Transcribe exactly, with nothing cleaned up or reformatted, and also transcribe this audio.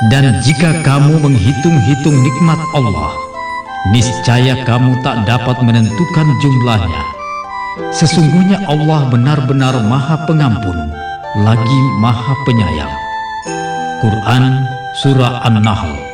Dan jika kamu menghitung-hitung nikmat Allah, niscaya kamu tak dapat menentukan jumlahnya. Sesungguhnya Allah benar-benar Maha Pengampun, lagi Maha Penyayang. Quran Surah An-Nahl